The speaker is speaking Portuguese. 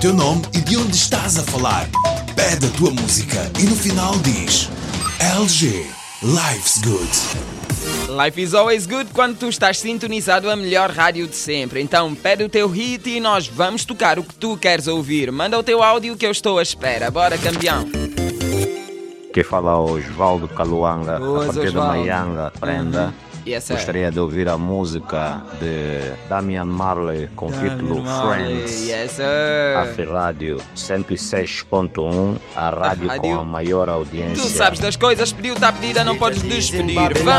teu nome e de onde estás a falar. Pede a tua música e no final diz LG, Life's Good. Life is always good quando tu estás sintonizado a melhor rádio de sempre. Então pede o teu hit e nós vamos tocar o que tu queres ouvir. Manda o teu áudio que eu estou à espera. Bora, campeão. Que fala o Osvaldo Caluanga, Boas, a partir Osvaldo. da Maianga, prenda. Yes, sir. Gostaria de ouvir a música de Damian Marley com o título Friends. Yes, A sir. Rádio 106.1, a rádio com a maior audiência. Tu sabes das coisas, pediu-te à pedida, não podes despedir. Vamos.